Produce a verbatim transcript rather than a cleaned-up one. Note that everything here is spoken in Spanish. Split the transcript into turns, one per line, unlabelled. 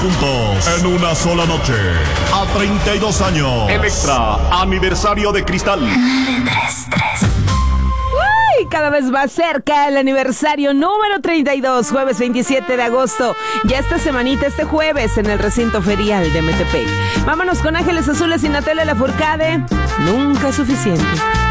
juntos en una sola noche. A treinta y dos años. Electra, aniversario de Cristal.
Uy, cada vez más cerca el aniversario número treinta y dos, jueves veintisiete de agosto. Ya esta semanita, este jueves, en el recinto ferial de Metepec. Vámonos con Ángeles Azules y Natalia Lafourcade. Nunca es suficiente.